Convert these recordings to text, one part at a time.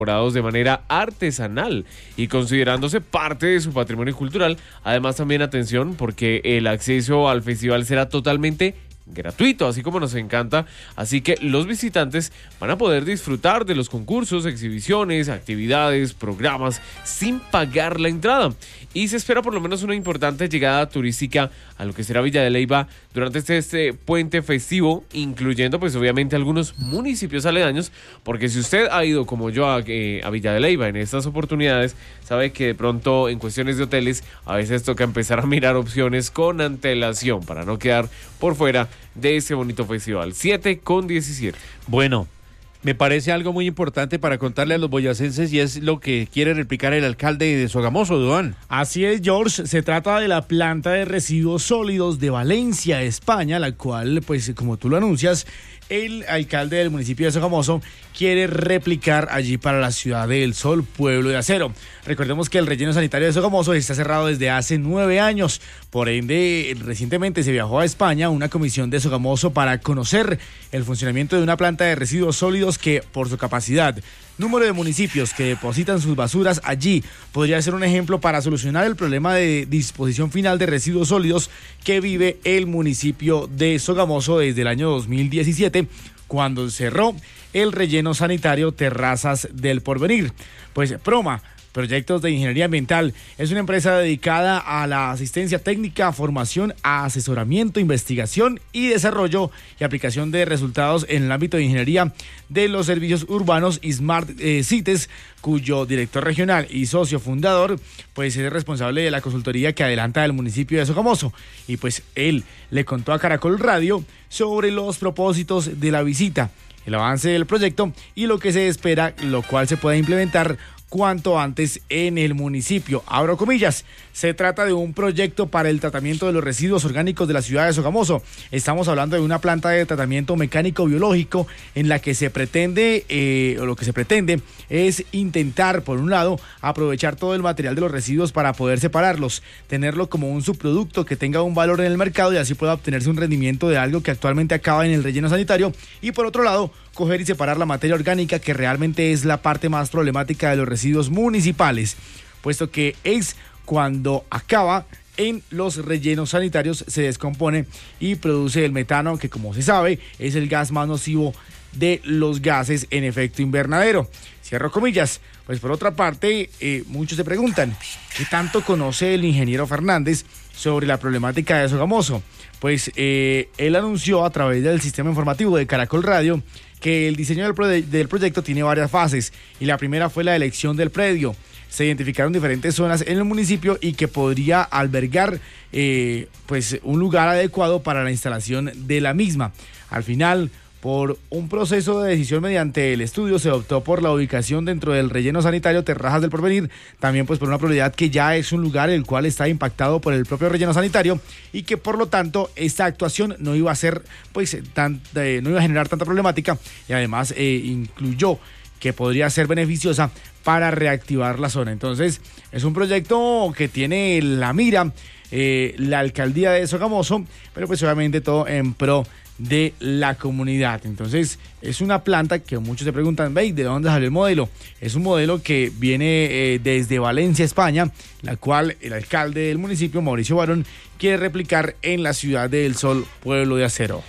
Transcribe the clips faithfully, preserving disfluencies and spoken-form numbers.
elaborados de manera artesanal y considerándose parte de su patrimonio cultural. Además, también atención, porque el acceso al festival será totalmente gratuito, así como nos encanta, así que los visitantes van a poder disfrutar de los concursos, exhibiciones, actividades, programas sin pagar la entrada, y se espera por lo menos una importante llegada turística a lo que será Villa de Leyva durante este, este puente festivo, incluyendo pues obviamente algunos municipios aledaños, porque si usted ha ido como yo a, eh, a Villa de Leyva en estas oportunidades, sabe que de pronto en cuestiones de hoteles a veces toca empezar a mirar opciones con antelación para no quedar por fuera de ese bonito festival. Siete con diecisiete. Bueno, me parece algo muy importante para contarle a los boyacenses, y es lo que quiere replicar el alcalde de Sogamoso, Duan. Así es, George, se trata de la planta de residuos sólidos de Valencia, España, la cual, pues como tú lo anuncias, el alcalde del municipio de Sogamoso quiere replicar allí para la Ciudad del Sol, Pueblo de Acero. Recordemos que el relleno sanitario de Sogamoso está cerrado desde hace nueve años. Por ende, recientemente se viajó a España una comisión de Sogamoso para conocer el funcionamiento de una planta de residuos sólidos que, por su capacidad, número de municipios que depositan sus basuras allí, podría ser un ejemplo para solucionar el problema de disposición final de residuos sólidos que vive el municipio de Sogamoso desde el año dos mil diecisiete, cuando cerró el relleno sanitario Terrazas del Porvenir. Pues Proma Proyectos de Ingeniería Ambiental es una empresa dedicada a la asistencia técnica, formación, asesoramiento, investigación y desarrollo y aplicación de resultados en el ámbito de ingeniería de los servicios urbanos y Smart eh, Cities, cuyo director regional y socio fundador pues es responsable de la consultoría que adelanta el municipio de Sogamoso. Y pues él le contó a Caracol Radio sobre los propósitos de la visita, el avance del proyecto y lo que se espera, lo cual se pueda implementar cuanto antes en el municipio. Abro comillas, se trata de un proyecto para el tratamiento de los residuos orgánicos de la ciudad de Sogamoso. Estamos hablando de una planta de tratamiento mecánico biológico en la que se pretende, eh, o lo que se pretende es intentar, por un lado, aprovechar todo el material de los residuos para poder separarlos, tenerlo como un subproducto que tenga un valor en el mercado y así pueda obtenerse un rendimiento de algo que actualmente acaba en el relleno sanitario, y por otro lado, coger y separar la materia orgánica, que realmente es la parte más problemática de los residuos municipales, puesto que es cuando acaba en los rellenos sanitarios, se descompone y produce el metano, que como se sabe es el gas más nocivo de los gases en efecto invernadero. Cierro comillas. Pues por otra parte, eh, muchos se preguntan, ¿qué tanto conoce el ingeniero Fernández sobre la problemática de Sogamoso? Pues eh, él anunció a través del sistema informativo de Caracol Radio que el diseño del, proye- del proyecto tiene varias fases, y la primera fue la elección del predio. Se identificaron diferentes zonas en el municipio y que podría albergar eh, pues un lugar adecuado para la instalación de la misma. Al final, por un proceso de decisión mediante el estudio, se optó por la ubicación dentro del relleno sanitario Terrazas del Porvenir, también pues por una prioridad que ya es un lugar el cual está impactado por el propio relleno sanitario, y que por lo tanto esta actuación no iba a ser pues tan, eh, no iba a generar tanta problemática, y además eh, incluyó que podría ser beneficiosa para reactivar la zona. Entonces es un proyecto que tiene la mira eh, la alcaldía de Sogamoso, pero pues obviamente todo en pro de la comunidad. Entonces es una planta que muchos se preguntan, ¿de dónde salió el modelo? Es un modelo que viene eh, desde Valencia, España, la cual el alcalde del municipio, Mauricio Barón, quiere replicar en la Ciudad del Sol, Pueblo de Acero.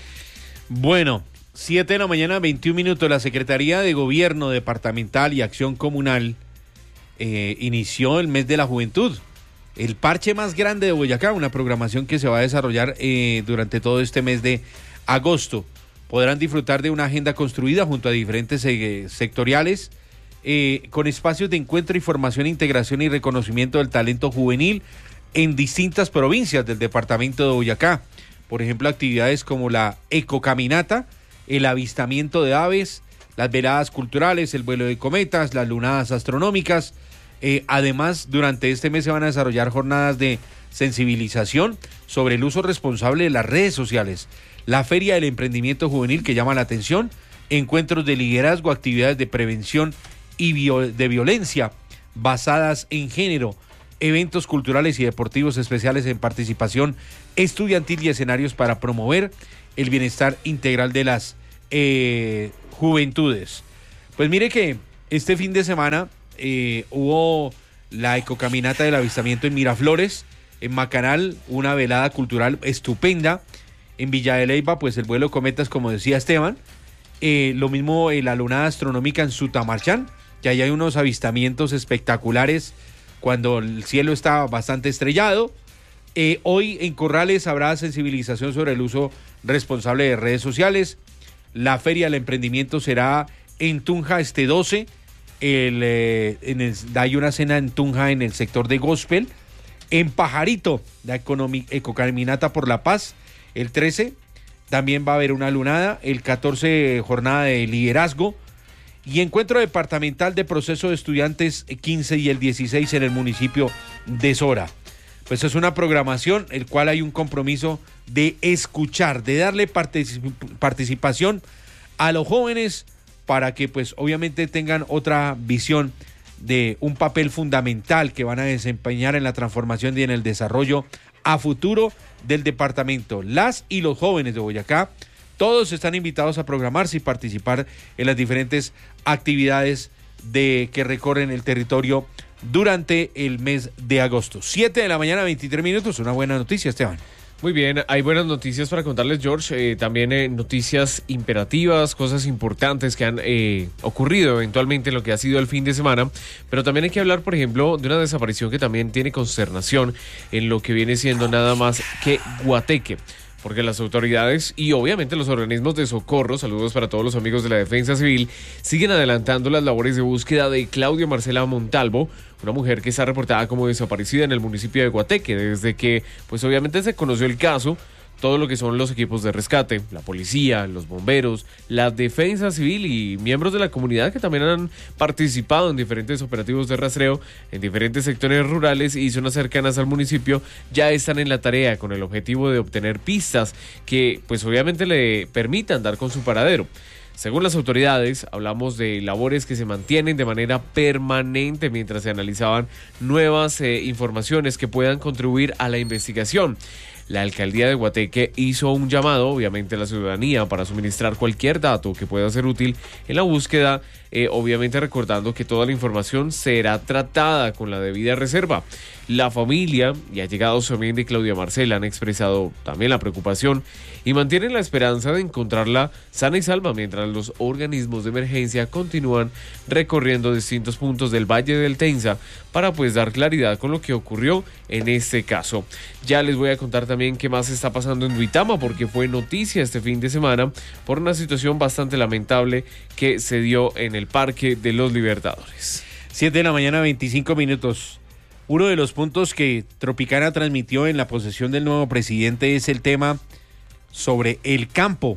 Bueno, siete de la mañana, veintiún minutos. La Secretaría de Gobierno Departamental y Acción Comunal eh, inició el mes de la juventud, el parche más grande de Boyacá, una programación que se va a desarrollar eh, durante todo este mes de agosto. Podrán disfrutar de una agenda construida junto a diferentes eh, sectoriales, eh, con espacios de encuentro, información, integración y reconocimiento del talento juvenil en distintas provincias del departamento de Boyacá. Por ejemplo, actividades como la ecocaminata, el avistamiento de aves, las veladas culturales, el vuelo de cometas, las lunadas astronómicas. Eh, además, durante este mes se van a desarrollar jornadas de sensibilización sobre el uso responsable de las redes sociales, la Feria del Emprendimiento Juvenil, que llama la atención, encuentros de liderazgo, actividades de prevención y bio- de violencia basadas en género, eventos culturales y deportivos especiales en participación estudiantil y escenarios para promover el bienestar integral de las eh, juventudes. Pues mire que este fin de semana eh, hubo la ecocaminata del avistamiento en Miraflores, en Macanal, una velada cultural estupenda. En Villa de Leyva, pues el vuelo de cometas, como decía Esteban. Eh, lo mismo eh, la lunada astronómica en Sutamarchán, que ahí hay unos avistamientos espectaculares cuando el cielo está bastante estrellado. Eh, hoy en Corrales habrá sensibilización sobre el uso responsable de redes sociales. La Feria del Emprendimiento será en Tunja este doce. El, eh, en el, hay una cena en Tunja en el sector de Gospel. En Pajarito, la economi- Ecocaminata por la Paz, el trece. También va a haber una lunada, el catorce jornada de liderazgo y encuentro departamental de proceso de estudiantes quince y el dieciséis en el municipio de Sora. Pues es una programación el cual hay un compromiso de escuchar, de darle particip- participación a los jóvenes para que pues obviamente tengan otra visión de un papel fundamental que van a desempeñar en la transformación y en el desarrollo a futuro del departamento. Las y los jóvenes de Boyacá, todos están invitados a programarse y participar en las diferentes actividades de que recorren el territorio durante el mes de agosto. siete de la mañana, veintitrés minutos, una buena noticia, Esteban. Muy bien, hay buenas noticias para contarles, George. Eh, también eh, noticias imperativas, cosas importantes que han eh, ocurrido eventualmente en lo que ha sido el fin de semana. Pero también hay que hablar, por ejemplo, de una desaparición que también tiene consternación en lo que viene siendo nada más que Guateque. Porque las autoridades y obviamente los organismos de socorro, saludos para todos los amigos de la Defensa Civil, siguen adelantando las labores de búsqueda de Claudia Marcela Montalvo, una mujer que está reportada como desaparecida en el municipio de Guateque, desde que pues obviamente se conoció el caso. Todo lo que son los equipos de rescate, la policía, los bomberos, la defensa civil y miembros de la comunidad que también han participado en diferentes operativos de rastreo en diferentes sectores rurales y zonas cercanas al municipio, ya están en la tarea con el objetivo de obtener pistas que pues obviamente le permitan dar con su paradero. Según las autoridades, hablamos de labores que se mantienen de manera permanente mientras se analizaban nuevas eh, informaciones que puedan contribuir a la investigación. La alcaldía de Guateque hizo un llamado, obviamente, a la ciudadanía para suministrar cualquier dato que pueda ser útil en la búsqueda, eh, obviamente recordando que toda la información será tratada con la debida reserva. La familia y allegados también de Claudia Marcela han expresado también la preocupación y mantienen la esperanza de encontrarla sana y salva mientras los organismos de emergencia continúan recorriendo distintos puntos del Valle del Tenza para pues dar claridad con lo que ocurrió en este caso. Ya les voy a contar también qué más está pasando en Duitama porque fue noticia este fin de semana por una situación bastante lamentable que se dio en el Parque de los Libertadores. siete de la mañana, veinticinco minutos. Uno de los puntos que Tropicana transmitió en la posesión del nuevo presidente es el tema sobre el campo.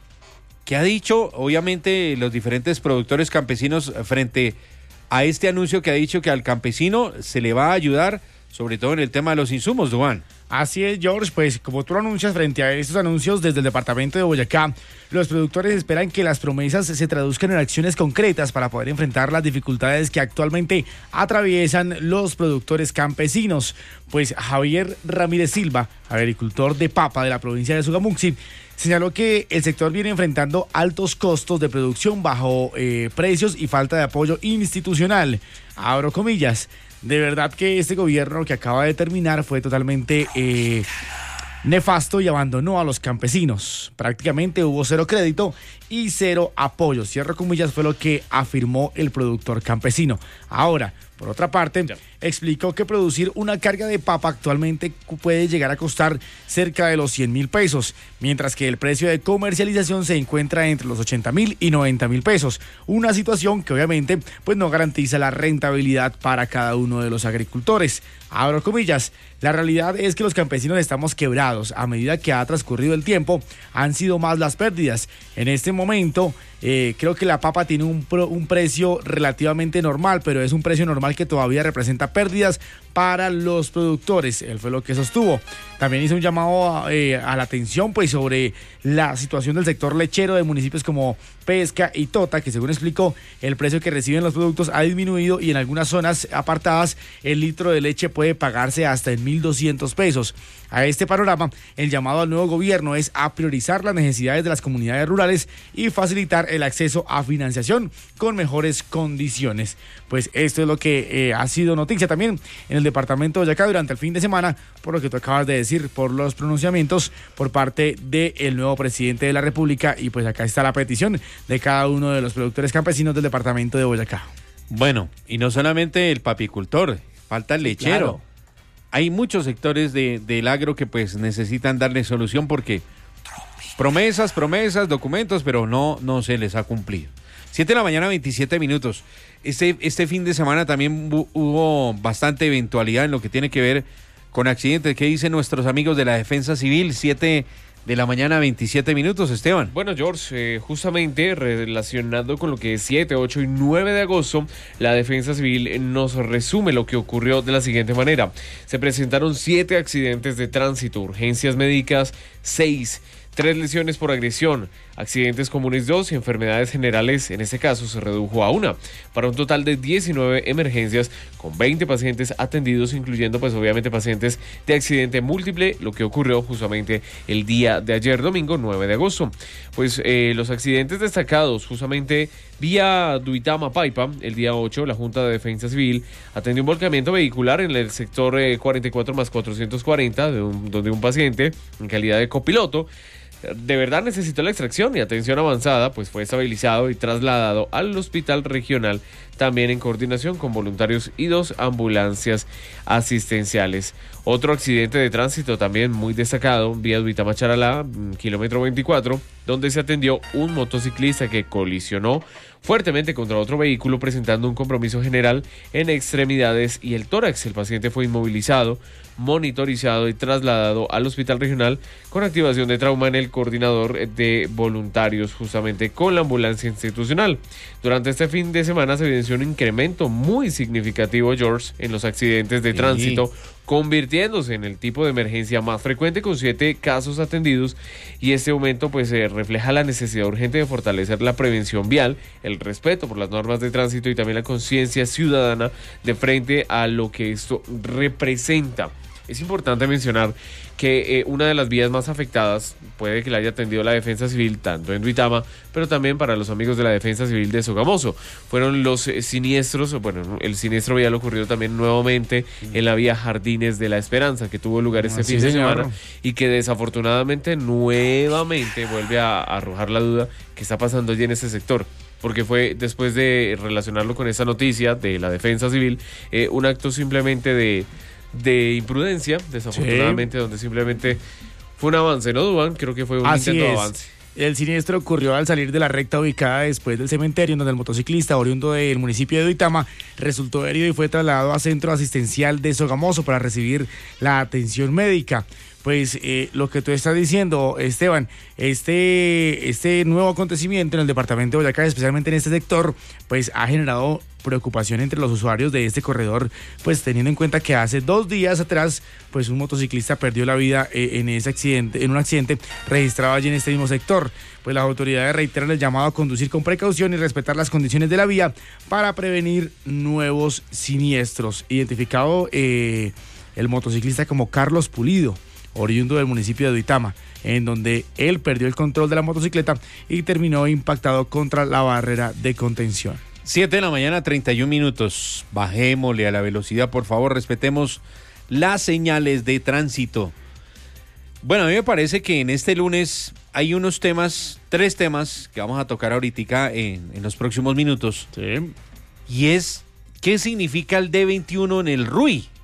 ¿Qué ha dicho, obviamente, los diferentes productores campesinos frente a este anuncio que ha dicho que al campesino se le va a ayudar, sobre todo en el tema de los insumos, Duván? Así es, George, pues como tú lo anuncias frente a estos anuncios desde el departamento de Boyacá, los productores esperan que las promesas se traduzcan en acciones concretas para poder enfrentar las dificultades que actualmente atraviesan los productores campesinos. Pues Javier Ramírez Silva, agricultor de papa de la provincia de Sogamuxi, señaló que el sector viene enfrentando altos costos de producción bajo eh, precios y falta de apoyo institucional. Abro comillas. De verdad que este gobierno que acaba de terminar fue totalmente eh, nefasto y abandonó a los campesinos. Prácticamente hubo cero crédito y cero apoyo. Cierro comillas, fue lo que afirmó el productor campesino. Ahora, por otra parte, ya. explicó que producir una carga de papa actualmente puede llegar a costar cerca de los cien mil pesos, mientras que el precio de comercialización se encuentra entre los ochenta mil y noventa mil pesos. Una situación que obviamente pues no garantiza la rentabilidad para cada uno de los agricultores. Abro comillas, la realidad es que los campesinos estamos quebrados. A medida que ha transcurrido el tiempo, han sido más las pérdidas. En este momento, eh, creo que la papa tiene un, pro, un precio relativamente normal, pero es un precio normal que todavía representa pérdidas para los productores. Él fue lo que sostuvo. También hizo un llamado a, eh, a la atención pues sobre la situación del sector lechero de municipios como Pesca y Tota, que según explicó, el precio que reciben los productos ha disminuido y en algunas zonas apartadas el litro de leche puede pagarse hasta en mil doscientos pesos. A este panorama, el llamado al nuevo gobierno es a priorizar las necesidades de las comunidades rurales y facilitar el acceso a financiación con mejores condiciones. Pues esto es lo que eh, ha sido noticia también en el departamento de Boyacá durante el fin de semana, por lo que tú acabas de decir, por los pronunciamientos por parte del nuevo presidente de la República. Y pues acá está la petición de cada uno de los productores campesinos del departamento de Boyacá. Bueno, y no solamente el papicultor, falta el lechero. Claro. Hay muchos sectores de, del agro que pues necesitan darle solución porque promesas, promesas, documentos, pero no, no se les ha cumplido. siete de la mañana, veintisiete minutos. Este, este fin de semana también hubo bastante eventualidad en lo que tiene que ver con accidentes. ¿Qué dicen nuestros amigos de la Defensa Civil? siete de la mañana, veintisiete minutos, Esteban. Bueno, George, eh, justamente relacionado con lo que es siete, ocho y nueve de agosto, la Defensa Civil nos resume lo que ocurrió de la siguiente manera. Se presentaron siete accidentes de tránsito, urgencias médicas seis, tres lesiones por agresión, accidentes comunes dos y enfermedades generales, en este caso se redujo a una, para un total de diecinueve emergencias con veinte pacientes atendidos, incluyendo pues obviamente pacientes de accidente múltiple, lo que ocurrió justamente el día de ayer domingo nueve de agosto. Pues eh, los accidentes destacados justamente vía Duitama Paipa, el día ocho, la Junta de Defensa Civil atendió un volcamiento vehicular en el sector eh, cuarenta y cuatro más cuatrocientos cuarenta, de un, donde un paciente en calidad de copiloto de verdad necesitó la extracción y atención avanzada, pues fue estabilizado y trasladado al hospital regional, también en coordinación con voluntarios y dos ambulancias asistenciales. Otro accidente de tránsito también muy destacado, vía Duitama Charalá, kilómetro veinticuatro, donde se atendió un motociclista que colisionó fuertemente contra otro vehículo, presentando un compromiso general en extremidades y el tórax. El paciente fue inmovilizado, monitorizado y trasladado al hospital regional con activación de trauma en el coordinador de voluntarios, justamente con la ambulancia institucional. Durante este fin de semana se evidenció un incremento muy significativo, George, en los accidentes de sí. tránsito, convirtiéndose en el tipo de emergencia más frecuente con siete casos atendidos, y este aumento pues eh, refleja la necesidad urgente de fortalecer la prevención vial, el respeto por las normas de tránsito y también la conciencia ciudadana de frente a lo que esto representa. Es importante mencionar que eh, una de las vías más afectadas puede que la haya atendido la Defensa Civil, tanto en Duitama, pero también para los amigos de la Defensa Civil de Sogamoso. Fueron los eh, siniestros, bueno, el siniestro vial ocurrió también nuevamente en la vía Jardines de la Esperanza, que tuvo lugar este fin de semana y que desafortunadamente nuevamente vuelve a, a arrojar la duda que está pasando allí en ese sector. Porque fue, después de relacionarlo con esa noticia de la Defensa Civil, eh, un acto simplemente de... de imprudencia, desafortunadamente, sí. donde simplemente fue un avance, ¿no, Duván? Creo que fue un Así intento es. de avance. El siniestro ocurrió al salir de la recta ubicada después del cementerio, donde el motociclista oriundo del municipio de Duitama resultó herido y fue trasladado a Centro Asistencial de Sogamoso para recibir la atención médica. Pues eh, lo que tú estás diciendo, Esteban, este, este nuevo acontecimiento en el departamento de Boyacá, especialmente en este sector, pues ha generado preocupación entre los usuarios de este corredor, pues teniendo en cuenta que hace dos días atrás, pues un motociclista perdió la vida eh, en ese accidente, en un accidente registrado allí en este mismo sector. Pues las autoridades reiteran el llamado a conducir con precaución y respetar las condiciones de la vía para prevenir nuevos siniestros. Identificado eh, el motociclista como Carlos Pulido, oriundo del municipio de Duitama, en donde él perdió el control de la motocicleta y terminó impactado contra la barrera de contención. siete de la mañana, treinta y un minutos. Bajémosle a la velocidad, por favor, respetemos las señales de tránsito. Bueno, a mí me parece que en este lunes hay unos temas, tres temas que vamos a tocar ahorita en, en los próximos minutos. Sí. Y es, ¿qué significa el D veintiuno en el R U I?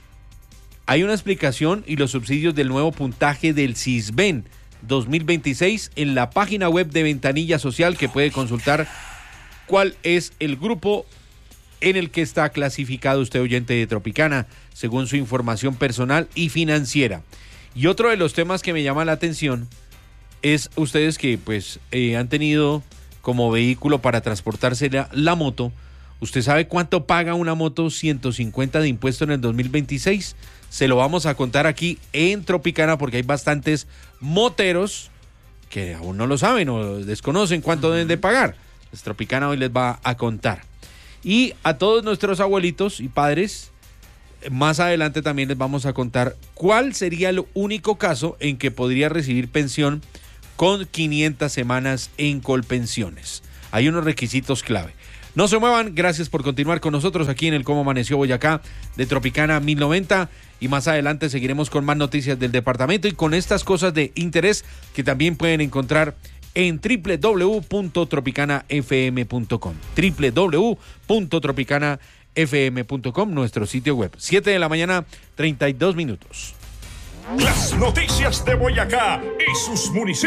Hay una explicación y los subsidios del nuevo puntaje del Sisbén dos mil veintiséis en la página web de Ventanilla Social, que puede consultar cuál es el grupo en el que está clasificado usted, oyente de Tropicana, según su información personal y financiera. Y otro de los temas que me llama la atención es ustedes que pues eh, han tenido como vehículo para transportarse la, la moto. ¿Usted sabe cuánto paga una moto ciento cincuenta de impuesto en el dos mil veintiséis? Se lo vamos a contar aquí en Tropicana porque hay bastantes moteros que aún no lo saben o desconocen cuánto deben de pagar. Pues Tropicana hoy les va a contar. Y a todos nuestros abuelitos y padres, más adelante también les vamos a contar cuál sería el único caso en que podría recibir pensión con quinientas semanas en Colpensiones. Hay unos requisitos clave. No se muevan, gracias por continuar con nosotros aquí en el Cómo Amaneció Boyacá de Tropicana mil noventa, y más adelante seguiremos con más noticias del departamento y con estas cosas de interés que también pueden encontrar en doble u doble u doble u punto tropicana f m punto com, doble u doble u doble u punto tropicana f m punto com, nuestro sitio web. siete de la mañana, treinta y dos minutos. Las noticias de Boyacá y sus municipios.